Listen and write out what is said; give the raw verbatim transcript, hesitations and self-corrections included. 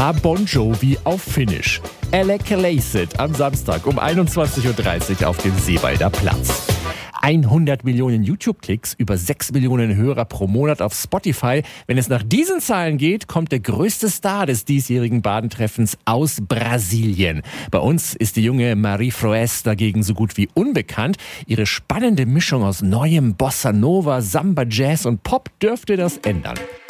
war Bon Jovi auf Finnisch. Elekkeleiset am Samstag um einundzwanzig Uhr dreißig auf dem Seewalder Platz. hundert Millionen YouTube-Klicks, über sechs Millionen Hörer pro Monat auf Spotify. Wenn es nach diesen Zahlen geht, kommt der größte Star des diesjährigen Badentreffens aus Brasilien. Bei uns ist die junge Marie Froes dagegen so gut wie unbekannt. Ihre spannende Mischung aus neuem Bossa Nova, Samba, Jazz und Pop dürfte das ändern.